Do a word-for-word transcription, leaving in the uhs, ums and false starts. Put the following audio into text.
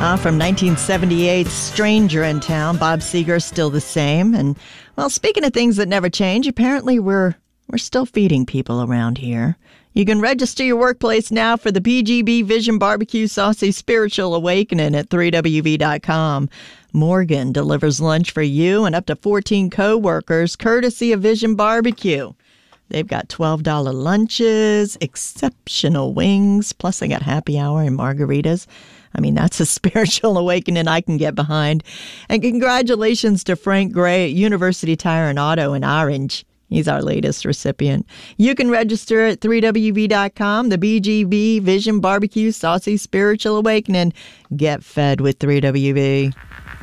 Uh, from nineteen seventy-eight's Stranger in Town, Bob Seger's still the same. And, well, speaking of things that never change, apparently we're we're still feeding people around here. You can register your workplace now for the B G B Vision Barbecue Saucy Spiritual Awakening at three W V dot com. Morgan delivers lunch for you and up to fourteen co-workers, courtesy of Vision Barbecue. They've got twelve dollars lunches, exceptional wings, plus they got happy hour and margaritas. I mean, that's a spiritual awakening I can get behind. And congratulations to Frank Gray at University Tire and Auto in Orange. He's our latest recipient. You can register at three W V dot com, the B G B Vision Barbecue Saucy Spiritual Awakening. Get fed with three W V.